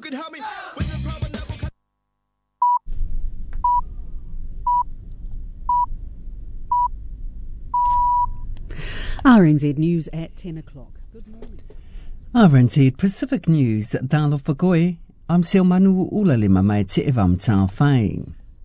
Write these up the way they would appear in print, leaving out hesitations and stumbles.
can help me with the proper level. RNZ News at 10 o'clock. Good morning. RNZ Pacific News, Dalo Whakoe. I'm Seo Manu Ulalima mai te evam tā whai.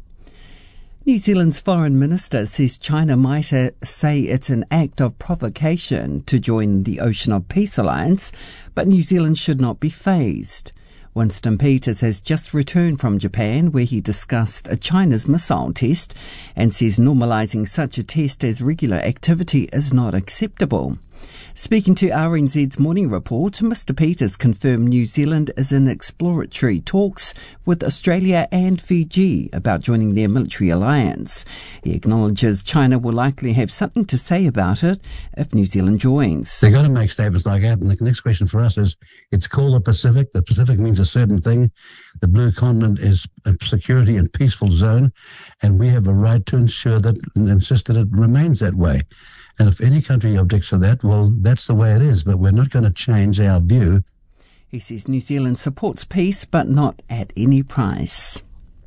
New Zealand's foreign minister says China might say it's an act of provocation to join the Ocean of Peace Alliance, but New Zealand should not be fazed. Winston Peters has just returned from Japan, where he discussed China's missile test and says normalising such a test as regular activity is not acceptable. Speaking to RNZ's Morning Report, Mr Peters confirmed New Zealand is in exploratory talks with Australia and Fiji about joining their military alliance. He acknowledges China will likely have something to say about it if New Zealand joins. They're going to make statements like that, and the next question for us is, it's called the Pacific. The Pacific means a certain thing. The Blue Continent is a security and peaceful zone, and we have a right to ensure that and insist that it remains that way. And if any country objects to that, well, that's the way it is, but we're not going to change our view. He says New Zealand supports peace, but not at any price.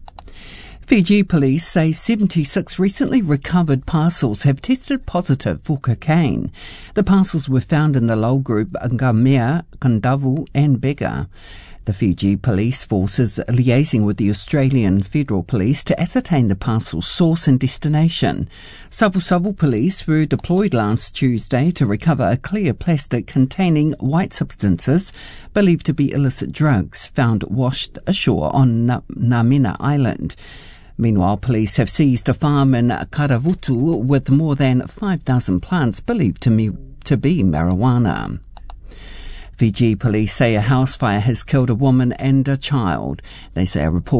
Fiji police say 76 recently recovered parcels have tested positive for cocaine. The parcels were found in the Lol group Ngamea, Kandavu and Bega. The Fiji police force is liaising with the Australian Federal Police to ascertain the parcel's source and destination. Savu police were deployed last Tuesday to recover a clear plastic containing white substances believed to be illicit drugs found washed ashore on Namena Island. Meanwhile, police have seized a farm in Karavutu with more than 5,000 plants believed to be marijuana. Fiji police say a house fire has killed a woman and a child. They say a report